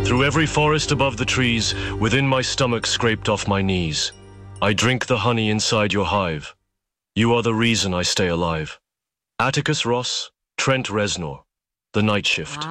Through every forest above the trees, within my stomach scraped off my knees. I drink the honey inside your hive. You are the reason I stay alive. Atticus Ross, Trent Reznor, The Night Shift.